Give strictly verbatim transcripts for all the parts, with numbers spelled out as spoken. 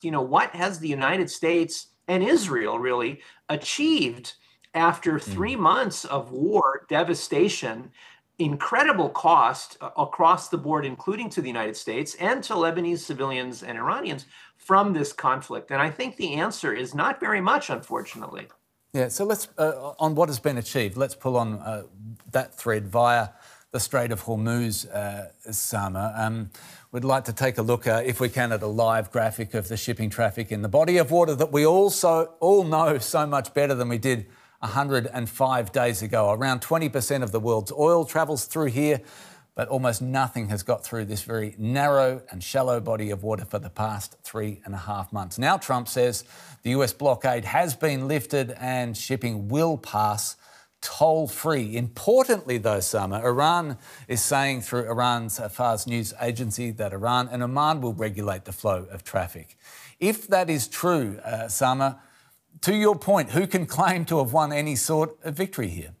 you know, what has the United States and Israel really achieved after three Mm. months of war, devastation, incredible cost uh, across the board, including to the United States and to Lebanese civilians and Iranians from this conflict? And I think the answer is not very much, unfortunately. Yeah, so let's, uh, on what has been achieved, let's pull on uh, that thread via the Strait of Hormuz, uh, Sama. Um, we'd like to take a look, uh, if we can, at a live graphic of the shipping traffic in the body of water that we also all know so much better than we did one hundred five days ago. Around twenty percent of the world's oil travels through here, but almost nothing has got through this very narrow and shallow body of water for the past three and a half months. Now Trump says the U S blockade has been lifted and shipping will pass toll-free. Importantly, though, Sama, Iran is saying through Iran's Fars news agency that Iran and Oman will regulate the flow of traffic. If that is true, uh, Sama, to your point, who can claim to have won any sort of victory here?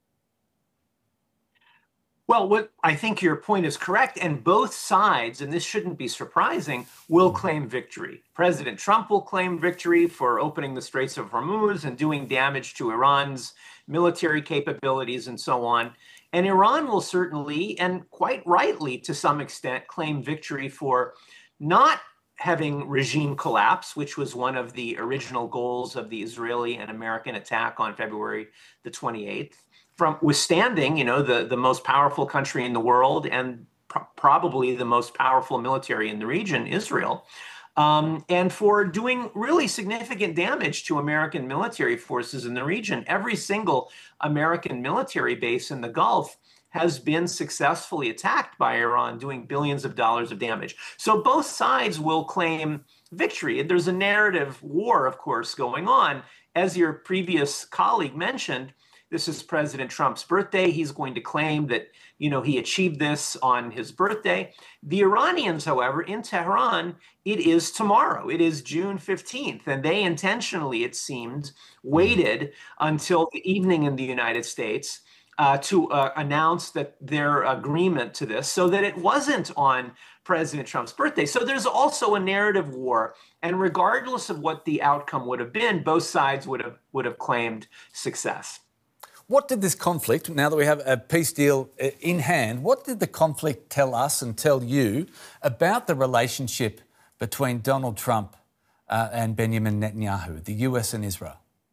Well, what I think your point is correct, and both sides, and this shouldn't be surprising, will claim victory. President Trump will claim victory for opening the Straits of Hormuz and doing damage to Iran's military capabilities and so on. And Iran will certainly, and quite rightly to some extent, claim victory for not having regime collapse, which was one of the original goals of the Israeli and American attack on February the twenty-eighth. From withstanding, you know, the, the most powerful country in the world and pr- probably the most powerful military in the region, Israel, um, and for doing really significant damage to American military forces in the region. Every single American military base in the Gulf has been successfully attacked by Iran, doing billions of dollars of damage. So both sides will claim victory. There's a narrative war, of course, going on. As your previous colleague mentioned, this is President Trump's birthday. He's going to claim that, you know, he achieved this on his birthday. The Iranians, however, in Tehran, it is tomorrow. It is June fifteenth. And they intentionally, it seemed, waited until the evening in the United States uh, to uh, announce that their agreement to this so that it wasn't on President Trump's birthday. So there's also a narrative war. And regardless of what the outcome would have been, both sides would have would have claimed success. What did this conflict, now that we have a peace deal in hand, what did the conflict tell us and tell you about the relationship between Donald Trump uh, and Benjamin Netanyahu, the U S and Israel?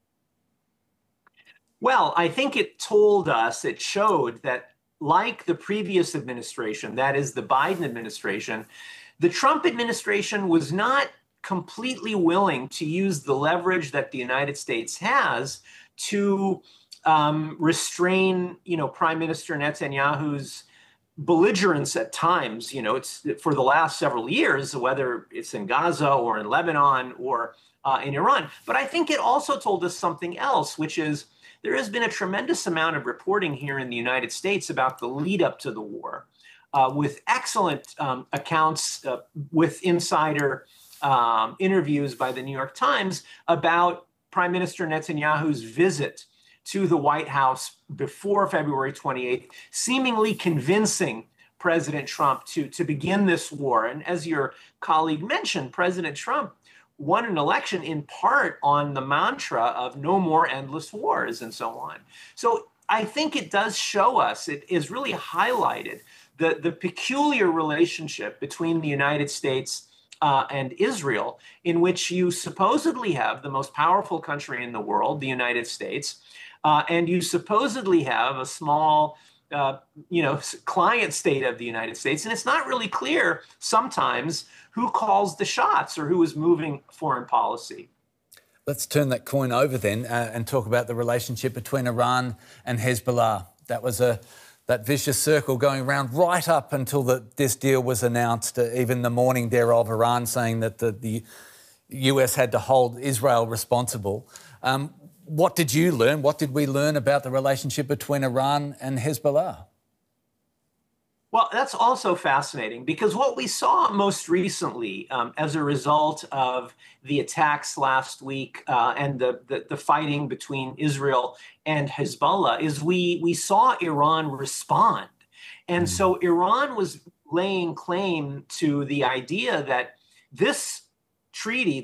Well, I think it told us, it showed that like the previous administration, that is the Biden administration, the Trump administration was not completely willing to use the leverage that the United States has to Um, restrain, you know, Prime Minister Netanyahu's belligerence at times. You know, it's for the last several years, whether it's in Gaza or in Lebanon or uh, in Iran. But I think it also told us something else, which is there has been a tremendous amount of reporting here in the United States about the lead up to the war, uh, with excellent um, accounts, uh, with insider um, interviews by the New York Times about Prime Minister Netanyahu's visit to the White House before February twenty-eighth, seemingly convincing President Trump to, to begin this war. And as your colleague mentioned, President Trump won an election in part on the mantra of no more endless wars and so on. So I think it does show us, it is really highlighted the, the peculiar relationship between the United States Uh, and Israel, in which you supposedly have the most powerful country in the world, the United States, uh, and you supposedly have a small, uh, you know, client state of the United States. And it's not really clear sometimes who calls the shots or who is moving foreign policy. Let's turn that coin over then uh, and talk about the relationship between Iran and Hezbollah. That was a that vicious circle going around right up until the, this deal was announced, uh, even the morning thereof, Iran saying that the, the U S had to hold Israel responsible. Um, what did you learn? What did we learn about the relationship between Iran and Hezbollah? Well, that's also fascinating because what we saw most recently um, as a result of the attacks last week uh, and the, the, the fighting between Israel and Hezbollah is we, we saw Iran respond. And so Iran was laying claim to the idea that this treaty,